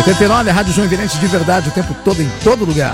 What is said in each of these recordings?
89, a Rádio Joinvilense de verdade, o tempo todo, em todo lugar.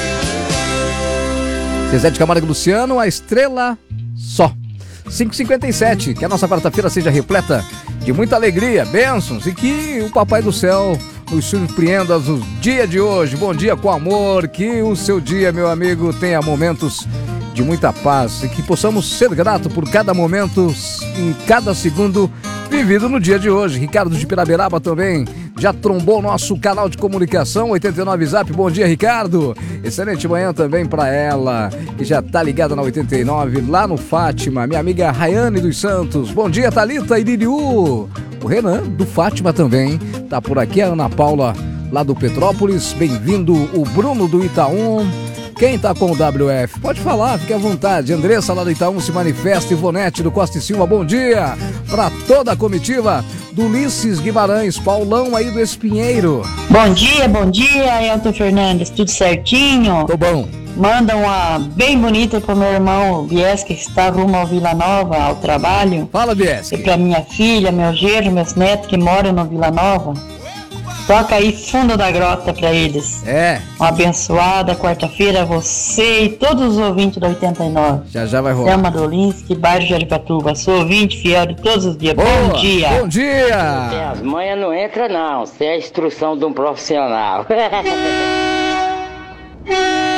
Zezé de Camargo e Luciano, a estrela só. 5h57, que a nossa quarta-feira seja repleta de muita alegria, bênçãos e que o Papai do Céu nos surpreenda no dia de hoje. Bom dia com amor, que o seu dia, meu amigo, tenha momentos de muita paz e que possamos ser gratos por cada momento, em cada segundo vivido no dia de hoje. Ricardo de Piraberaba também já trombou nosso canal de comunicação 89 Zap. Bom dia, Ricardo. Excelente manhã também para ela, que já tá ligada na 89 lá no Fátima. Minha amiga Rayane dos Santos. Bom dia, Thalita e Liliu. O Renan do Fátima também tá por aqui. A Ana Paula lá do Petrópolis. Bem-vindo o Bruno do Itaú. Quem tá com o WF? Pode falar, fique à vontade. Andressa lá do Itaú se manifesta. Ivonete do Costa e Silva, bom dia para toda a comitiva do Ulisses Guimarães. Paulão aí do Espinheiro. Bom dia, Elton Fernandes, tudo certinho? Tô bom. Manda uma bem bonita pro meu irmão Biesque, que está rumo ao Vila Nova, ao trabalho. Fala, Biesque. E pra minha filha, meu genro, meus netos que moram no Vila Nova. Toca aí Fundo da Grota pra eles. É. Uma abençoada quarta-feira, você e todos os ouvintes da 89. Já vai rolar. Selma Dolinski, bairro de Aripatuba. Sou ouvinte fiel de todos os dias. Boa. Bom dia. Bom dia. Tem as manhas não entra não, isso é a instrução de um profissional.